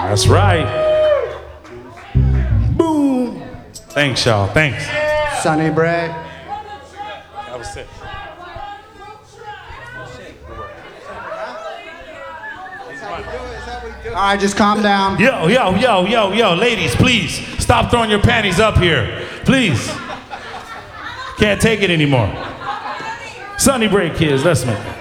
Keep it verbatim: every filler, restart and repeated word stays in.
That's right. Boom. Thanks, y'all. Thanks. Sunny break. That was sick. All right, just calm down. Yo, yo, yo, yo, yo, ladies, please stop throwing your panties up here. Please. Can't take it anymore. Sunny break, kids. Let's make it.